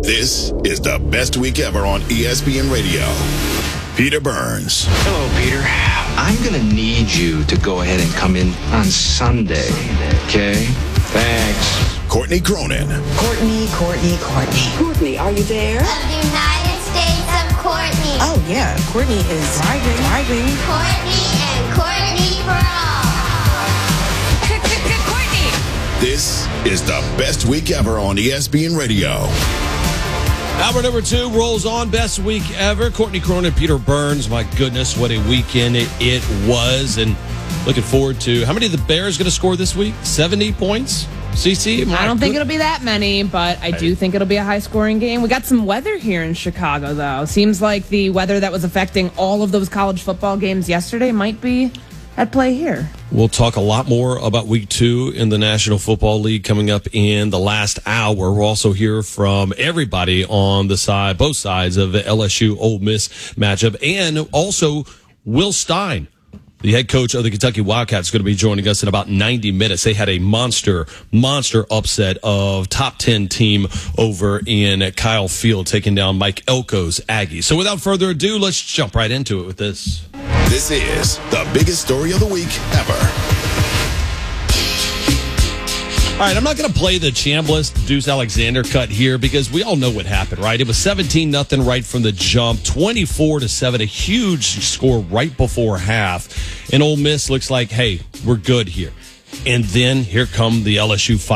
This is the best week ever on ESPN Radio. Peter Burns. Hello, Peter. I'm going to need you to go ahead and come in on Sunday, okay? Thanks. Courtney Cronin. Courtney. Courtney, are you there? Of the United States of Courtney. Oh, yeah. Courtney is driving. Courtney and Courtney for all. Courtney! This is the best week ever on ESPN Radio. Hour number 2 rolls on. Best week ever. Courtney Cronin, Peter Burns. My goodness, what a weekend it was. And looking forward to, how many of the Bears going to score this week? 70 points? CC? I don't think it'll be that many, but I do think it'll be a high-scoring game. We got some weather here in Chicago, though. Seems like the weather that was affecting all of those college football games yesterday might be at play here. We'll talk a lot more about week 2 in the National Football League coming up in the last hour. We'll also hear from everybody on the side, both sides of the LSU Ole Miss matchup. And also Will Stein, the head coach of the Kentucky Wildcats, is going to be joining us in about 90 minutes. They had a monster upset of top 10 team over in Kyle Field, taking down Mike Elko's Aggies. So without further ado, let's jump right into it with this. This is the biggest story of the week ever. All right, I'm not going to play the Chambliss Deuce Alexander cut here because we all know what happened, right? It was 17-0 right from the jump, 24-7, a huge score right before half. And Ole Miss looks like, hey, we're good here. And then here come the LSU